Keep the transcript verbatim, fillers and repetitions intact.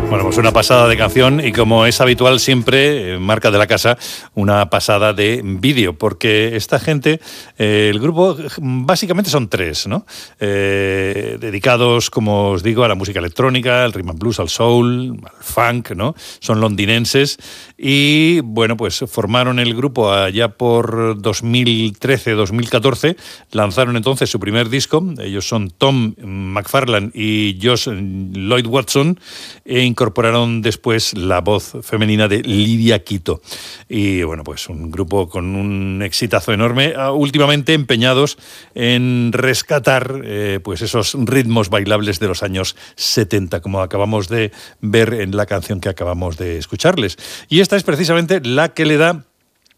Bueno, pues una pasada de canción y como es habitual siempre, eh, marca de la casa, una pasada de vídeo, porque esta gente, eh, el grupo básicamente son tres, ¿no? Eh, dedicados, como os digo, a la música electrónica, al rhythm and blues, al soul, al funk, ¿no? Son londinenses y, bueno, pues formaron el grupo allá por dos mil trece, dos mil catorce, lanzaron entonces su primer disco, ellos son Tom McFarlane y Josh Lloyd Watson, e incorporaron después la voz femenina de Lydia Quito. Y bueno, pues un grupo con un exitazo enorme, últimamente empeñados en rescatar eh, pues esos ritmos bailables de los años setenta, como acabamos de ver en la canción que acabamos de escucharles. Y esta es precisamente la que le da